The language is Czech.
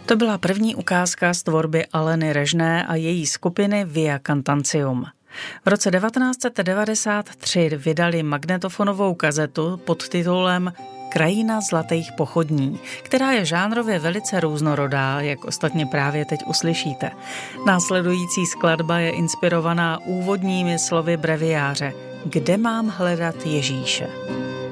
To byla první ukázka z tvorby Aleny Režné a její skupiny Via Cantancium. V roce 1993 vydali magnetofonovou kazetu pod titulem Krajina zlatých pochodní, která je žánrově velice různorodá, jak ostatně právě teď uslyšíte. Následující skladba je inspirovaná úvodními slovy breviáře Kde mám hledat Ježíše?